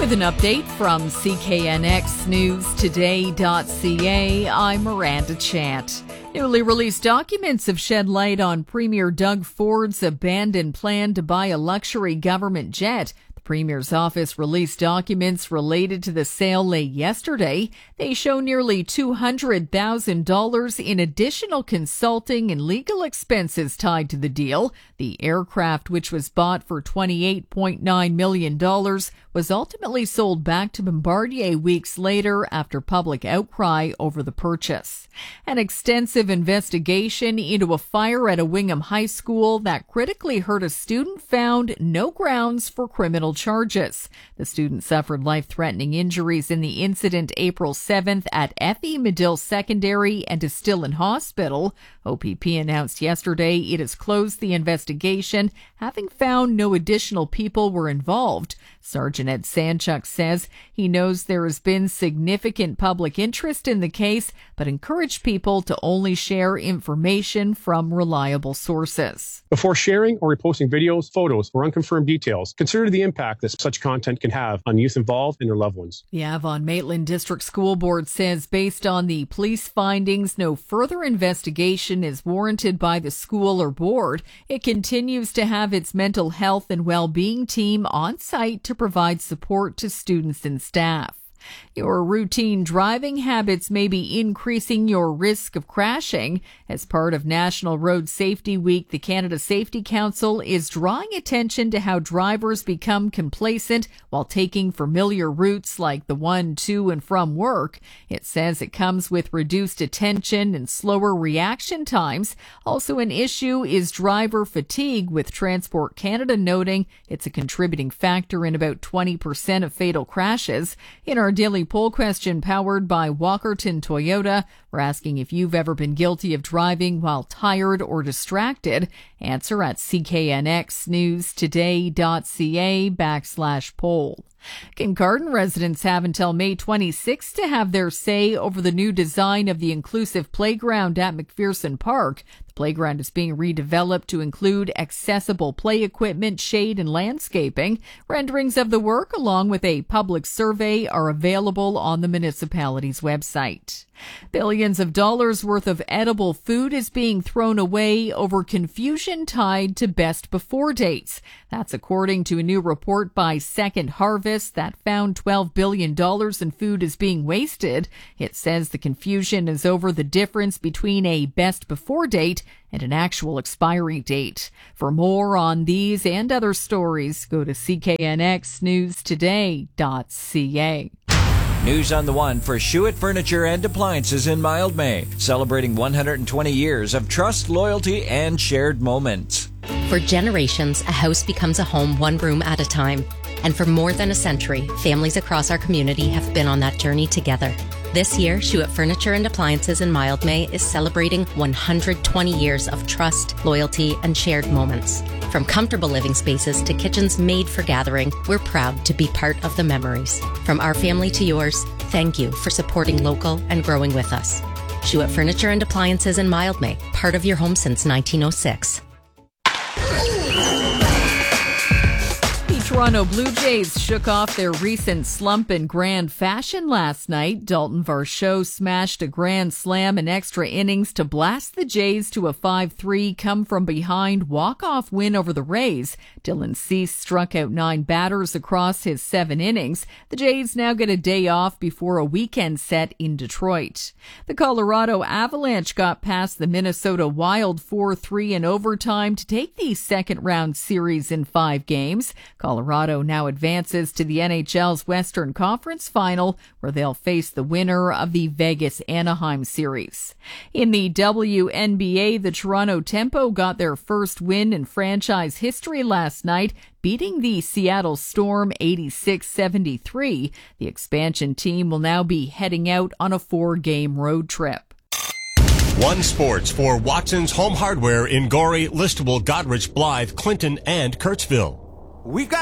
With an update from CKNXNewsToday.ca, I'm Miranda Chant. Newly released documents have shed light on Premier Doug Ford's abandoned plan to buy a luxury government jet. The Premier's office released documents related to the sale late yesterday. They show nearly $200,000 in additional consulting and legal expenses tied to the deal. The aircraft, which was bought for $28.9 million, was ultimately sold back to Bombardier weeks later after public outcry over the purchase. An extensive investigation into a fire at a Wingham High School that critically hurt a student found no grounds for criminal charges. The student suffered life-threatening injuries in the incident April 7th at F.E. Medill Secondary and is still in hospital. OPP announced yesterday it has closed the investigation, having found no additional people were involved. Sergeant Ed Sanchuk says he knows there has been significant public interest in the case, but encouraged people to only share information from reliable sources. Before sharing or reposting videos, photos, or unconfirmed details, consider the impact that such content can have on youth involved and their loved ones. The Avon-Maitland District School Board says based on the police findings, no further investigation is warranted by the school or board. It continues to have its mental health and well-being team on site to provide support to students and staff. Your routine driving habits may be increasing your risk of crashing. As part of National Road Safety Week, the Canada Safety Council is drawing attention to how drivers become complacent while taking familiar routes like the one to and from work. It says it comes with reduced attention and slower reaction times. Also an issue is driver fatigue, with Transport Canada noting it's a contributing factor in about 20% of fatal crashes. In our daily poll question powered by Walkerton Toyota, we're asking if you've ever been guilty of driving while tired or distracted. Answer at cknxnewstoday.ca/poll. Kincardine residents have until May 26 to have their say over the new design of the inclusive playground at McPherson Park. The playground is being redeveloped to include accessible play equipment, shade, and landscaping. Renderings of the work, along with a public survey, are available on the municipality's website. Billions of dollars worth of edible food is being thrown away over confusion tied to best before dates. That's according to a new report by Second Harvest that found $12 billion in food is being wasted. It says the confusion is over the difference between a best before date and an actual expiry date. For more on these and other stories, go to cknxnewstoday.ca. News on the One for Schuett Furniture and Appliances in Mildmay, celebrating 120 years of trust, loyalty, and shared moments. For generations, a house becomes a home one room at a time. And for more than a century, families across our community have been on that journey together. This year, Schuett Furniture and Appliances in Mildmay is celebrating 120 years of trust, loyalty, and shared moments. From comfortable living spaces to kitchens made for gathering, we're proud to be part of the memories. From our family to yours, thank you for supporting local and growing with us. Schuett Furniture and Appliances in Mildmay, part of your home since 1906. Toronto Blue Jays shook off their recent slump in grand fashion last night. Dalton Varsho smashed a grand slam in extra innings to blast the Jays to a 5-3 come-from-behind walk-off win over the Rays. Dylan Cease struck out 9 batters across his 7 innings. The Jays now get a day off before a weekend set in Detroit. The Colorado Avalanche got past the Minnesota Wild 4-3 in overtime to take the second-round series in 5 games. Colorado now advances to the NHL's Western Conference Final, where they'll face the winner of the Vegas-Anaheim series. In the WNBA, the Toronto Tempo got their first win in franchise history last night, beating the Seattle Storm 86-73. The expansion team will now be heading out on a 4-game road trip. One Sports for Watson's Home Hardware in Gorey, Listowel, Goderich, Blythe, Clinton, and Kirksville. We've got